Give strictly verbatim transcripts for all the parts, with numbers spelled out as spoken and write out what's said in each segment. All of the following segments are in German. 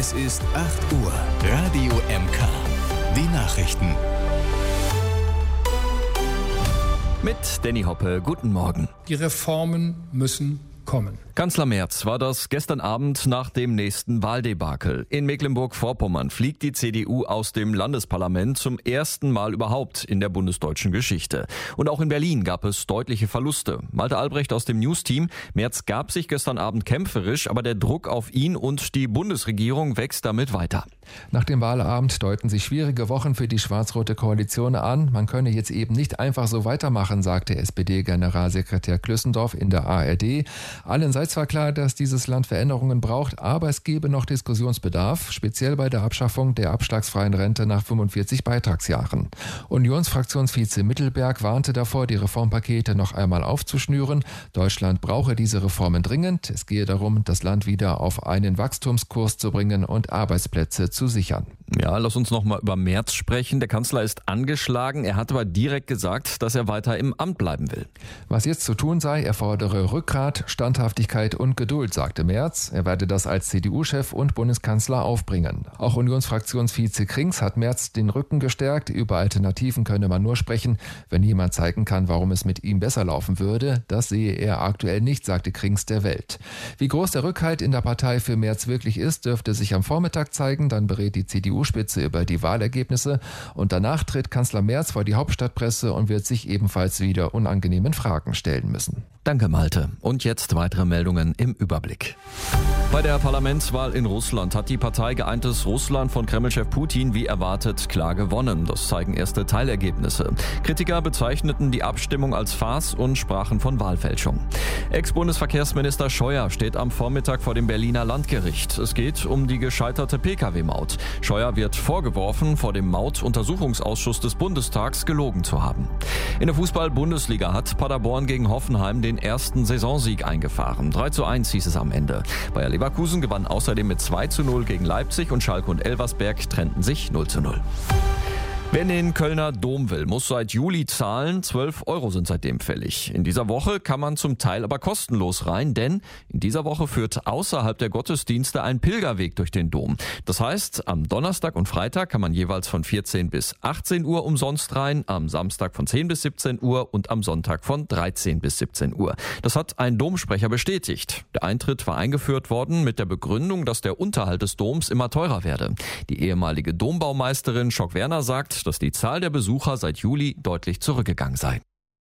Es ist acht Uhr. Radio M K. Die Nachrichten. Mit Danny Hoppe, guten Morgen. Die Reformen müssen kommen. Kanzler Merz war das gestern Abend nach dem nächsten Wahldebakel. In Mecklenburg-Vorpommern fliegt die C D U aus dem Landesparlament zum ersten Mal überhaupt in der bundesdeutschen Geschichte. Und auch in Berlin gab es deutliche Verluste. Malte Albrecht aus dem News-Team. Merz gab sich gestern Abend kämpferisch, aber der Druck auf ihn und die Bundesregierung wächst damit weiter. Nach dem Wahlabend deuten sich schwierige Wochen für die schwarz-rote Koalition an. Man könne jetzt eben nicht einfach so weitermachen, sagte S P D-Generalsekretär Klüssendorf in der A R D. Allen sei zwar klar, dass dieses Land Veränderungen braucht, aber es gebe noch Diskussionsbedarf, speziell bei der Abschaffung der abschlagsfreien Rente nach fünfundvierzig Beitragsjahren. Unionsfraktionsvize Mittelberg warnte davor, die Reformpakete noch einmal aufzuschnüren. Deutschland brauche diese Reformen dringend. Es gehe darum, das Land wieder auf einen Wachstumskurs zu bringen und Arbeitsplätze zu sichern. Ja, lass uns noch mal über Merz sprechen. Der Kanzler ist angeschlagen. Er hat aber direkt gesagt, dass er weiter im Amt bleiben will. Was jetzt zu tun sei, er fordere Rückgrat, Standhaftigkeit und Geduld, sagte Merz. Er werde das als C D U-Chef und Bundeskanzler aufbringen. Auch Unionsfraktionsvize Krings hat Merz den Rücken gestärkt. Über Alternativen könne man nur sprechen, wenn jemand zeigen kann, warum es mit ihm besser laufen würde. Das sehe er aktuell nicht, sagte Krings der Welt. Wie groß der Rückhalt in der Partei für Merz wirklich ist, dürfte sich am Vormittag zeigen. Dann berät die C D U-Spitze über die Wahlergebnisse und danach tritt Kanzler Merz vor die Hauptstadtpresse und wird sich ebenfalls wieder unangenehmen Fragen stellen müssen. Danke, Malte. Und jetzt weitere Meldungen im Überblick. Bei der Parlamentswahl in Russland hat die Partei Geeintes Russland von Kremlchef Putin wie erwartet klar gewonnen. Das zeigen erste Teilergebnisse. Kritiker bezeichneten die Abstimmung als Farce und sprachen von Wahlfälschung. Ex-Bundesverkehrsminister Scheuer steht am Vormittag vor dem Berliner Landgericht. Es geht um die gescheiterte P K W-Maut. Scheuer wird vorgeworfen, vor dem Maut-Untersuchungsausschuss des Bundestags gelogen zu haben. In der Fußball-Bundesliga hat Paderborn gegen Hoffenheim den ersten Saisonsieg eingefahren. drei zu eins hieß es am Ende. Bayer Leverkusen gewann außerdem mit zwei zu null gegen Leipzig und Schalke und Elversberg trennten sich null zu null. Wer in den Kölner Dom will, muss seit Juli zahlen. zwölf Euro sind seitdem fällig. In dieser Woche kann man zum Teil aber kostenlos rein, denn in dieser Woche führt außerhalb der Gottesdienste ein Pilgerweg durch den Dom. Das heißt, am Donnerstag und Freitag kann man jeweils von vierzehn bis achtzehn Uhr umsonst rein, am Samstag von zehn bis siebzehn Uhr und am Sonntag von dreizehn bis siebzehn Uhr. Das hat ein Domsprecher bestätigt. Der Eintritt war eingeführt worden mit der Begründung, dass der Unterhalt des Doms immer teurer werde. Die ehemalige Dombaumeisterin Schock-Werner sagt, dass die Zahl der Besucher seit Juli deutlich zurückgegangen sei.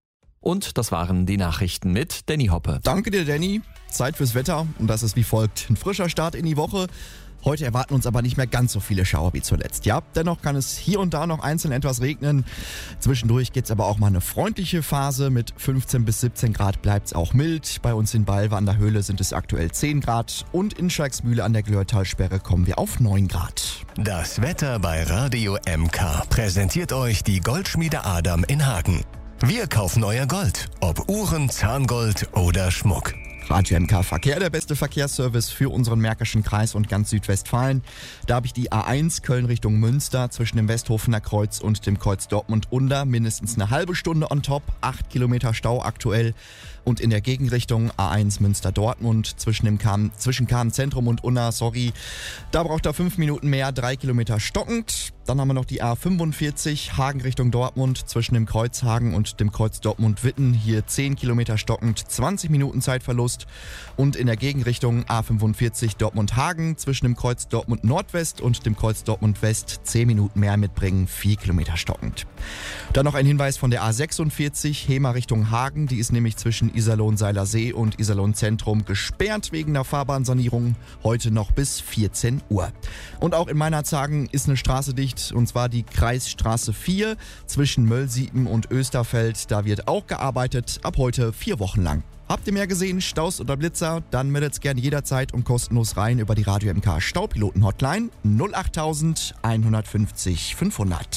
Und das waren die Nachrichten mit Danny Hoppe. Danke dir, Danny. Zeit fürs Wetter und das ist wie folgt. Ein frischer Start in die Woche. Heute erwarten uns aber nicht mehr ganz so viele Schauer wie zuletzt. Ja, dennoch kann es hier und da noch einzeln etwas regnen. Zwischendurch geht's aber auch mal eine freundliche Phase. Mit fünfzehn bis siebzehn Grad bleibt's auch mild. Bei uns in Balve an der Höhle sind es aktuell zehn Grad. Und in Schalksmühle an der Glörtalsperre kommen wir auf neun Grad. Das Wetter bei Radio M K präsentiert euch die Goldschmiede Adam in Hagen. Wir kaufen euer Gold, ob Uhren, Zahngold oder Schmuck. Radio M K Verkehr, der beste Verkehrsservice für unseren Märkischen Kreis und ganz Südwestfalen. Da habe ich die A eins Köln Richtung Münster zwischen dem Westhofener Kreuz und dem Kreuz Dortmund-Unter. Mindestens eine halbe Stunde on top, acht Kilometer Stau aktuell. Und in der Gegenrichtung A eins Münster-Dortmund zwischen dem Kahn, zwischen Kahn-Zentrum und Unna, sorry. Da braucht er fünf Minuten mehr, drei Kilometer stockend. Dann haben wir noch die A fünfundvierzig Hagen Richtung Dortmund zwischen dem Kreuz Hagen und dem Kreuz Dortmund-Witten. Hier zehn Kilometer stockend, zwanzig Minuten Zeitverlust. Und in der Gegenrichtung A fünfundvierzig Dortmund-Hagen zwischen dem Kreuz Dortmund-Nordwest und dem Kreuz Dortmund-West zehn Minuten mehr mitbringen, vier Kilometer stockend. Dann noch ein Hinweis von der A sechsundvierzig Hema Richtung Hagen. Die ist nämlich zwischen Iserlohn-Seilersee und Iserlohn-Zentrum gesperrt wegen der Fahrbahnsanierung. Heute noch bis vierzehn Uhr. Und auch in Meinerzhagen ist eine Straße dicht, und zwar die Kreisstraße vier zwischen Möllsiepen und Österfeld. Da wird auch gearbeitet, ab heute vier Wochen lang. Habt ihr mehr gesehen, Staus oder Blitzer? Dann meldet's gerne jederzeit und kostenlos rein über die Radio M K Staupiloten Hotline null acht eins fünfzig fünfhundert.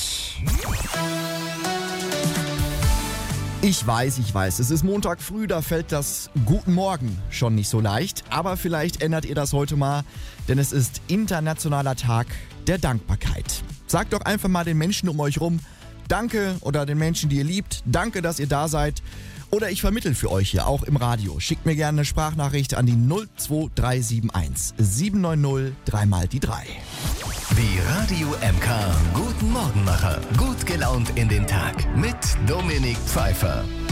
Ich weiß, ich weiß, es ist Montag früh, da fällt das Guten Morgen schon nicht so leicht. Aber vielleicht ändert ihr das heute mal, denn es ist Internationaler Tag der Dankbarkeit. Sagt doch einfach mal den Menschen um euch rum, danke, oder den Menschen, die ihr liebt, danke, dass ihr da seid. Oder ich vermittle für euch hier auch im Radio. Schickt mir gerne eine Sprachnachricht an die null zwei drei sieben eins sieben neun null dreimal die drei. Die Radio M K Guten Morgenmacher. Gut gelaunt in den Tag mit Dominik Pfeiffer.